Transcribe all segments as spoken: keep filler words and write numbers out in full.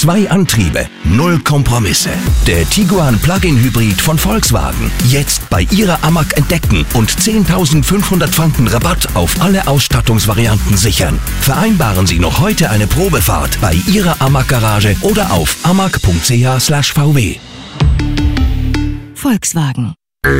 Zwei Antriebe, null Kompromisse. Der Tiguan Plug-in Hybrid von Volkswagen. Jetzt bei Ihrer A M A G entdecken und zehntausendfünfhundert Franken Rabatt auf alle Ausstattungsvarianten sichern. Vereinbaren Sie noch heute eine Probefahrt bei Ihrer A M A G Garage oder auf amag punkt c h slash v w. Volkswagen.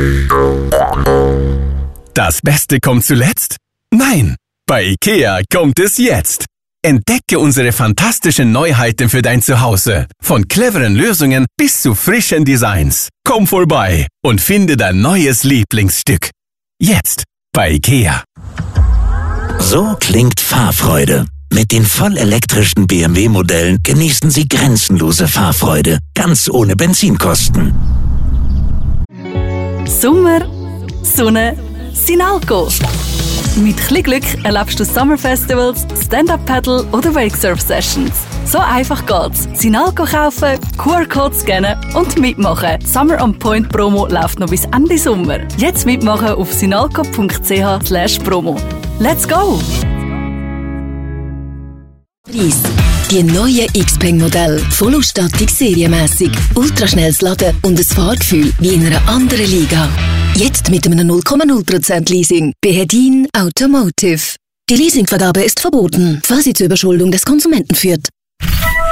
Das Beste kommt zuletzt? Nein, bei IKEA kommt es jetzt. Entdecke unsere fantastischen Neuheiten für dein Zuhause. Von cleveren Lösungen bis zu frischen Designs. Komm vorbei und finde dein neues Lieblingsstück. Jetzt bei IKEA. So klingt Fahrfreude. Mit den vollelektrischen B M W-Modellen genießen Sie grenzenlose Fahrfreude, ganz ohne Benzinkosten. Sommer, Sonne, Sinalco. Mit chli Glück erlebst du Summerfestivals, Stand-Up-Paddle oder Wakesurf-Sessions. So einfach geht's. Sinalco kaufen, Q R-Code scannen und mitmachen. Summer on Point Promo läuft noch bis Ende Sommer. Jetzt mitmachen auf sinalco punkt c h slash promo. Let's go! Preis. Die neuen Xpeng-Modelle. Vollausstattung serienmässig, ultraschnelles Laden und ein Fahrgefühl wie in einer anderen Liga. Jetzt mit einem null Komma null Prozent Leasing bei Hedin Automotive. Die Leasingvergabe ist verboten, falls sie zur Überschuldung des Konsumenten führt.